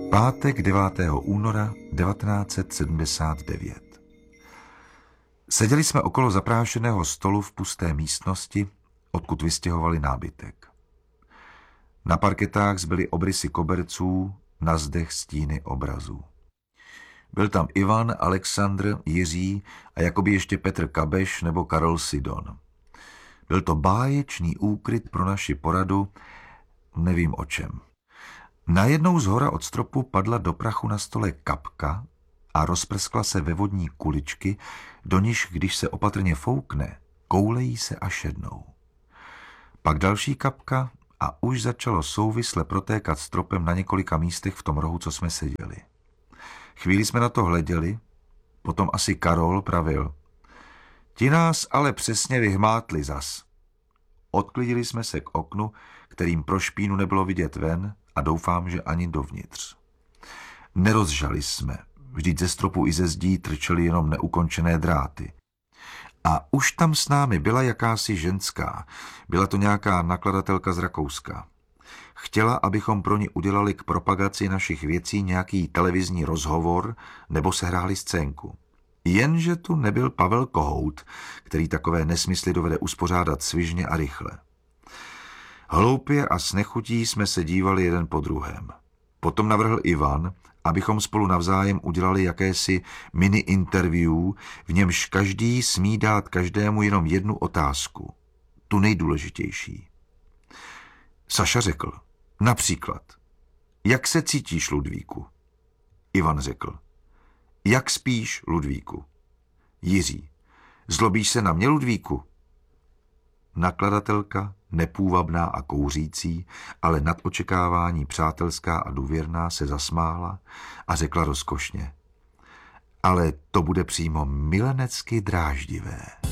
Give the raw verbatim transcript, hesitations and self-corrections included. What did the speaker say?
Pátek devátého února devatenáct set sedmdesát devět. Seděli jsme okolo zaprášeného stolu v pusté místnosti, odkud vystěhovali nábytek. Na parketách zbyly obrysy koberců, na zdech stíny obrazů. Byl tam Ivan, Alexandr, Jiří a jakoby ještě Petr Kabeš nebo Karol Sidon. Byl to báječný úkryt pro naši poradu, nevím o čem. Najednou zhora od stropu padla do prachu na stole kapka a rozprskla se ve vodní kuličky, do níž, když se opatrně foukne, koulejí se a šednou. Pak další kapka a už začalo souvisle protékat stropem na několika místech v tom rohu, co jsme seděli. Chvíli jsme na to hleděli, potom asi Karol pravil: ti nás ale přesně vyhmátli zas. Odklidili jsme se k oknu, kterým pro špínu nebylo vidět ven, a doufám, že ani dovnitř. Nerozžali jsme, vždyť ze stropu i ze zdí trčely jenom neukončené dráty. A už tam s námi byla jakási ženská, byla to nějaká nakladatelka z Rakouska. Chtěla, abychom pro ní udělali k propagaci našich věcí nějaký televizní rozhovor nebo sehráli scénku. Jenže tu nebyl Pavel Kohout, který takové nesmysly dovede uspořádat svižně a rychle. Hloupě a s nechutí jsme se dívali jeden po druhém. Potom navrhl Ivan, abychom spolu navzájem udělali jakési mini-interview, v němž každý smí dát každému jenom jednu otázku, tu nejdůležitější. Saša řekl, například, jak se cítíš, Ludvíku? Ivan řekl, jak spíš, Ludvíku? Jiří, zlobíš se na mě, Ludvíku? Nakladatelka, nepůvabná a kouřící, ale nad očekávání přátelská a důvěrná, se zasmála a řekla rozkošně, ale to bude přímo milenecky dráždivé.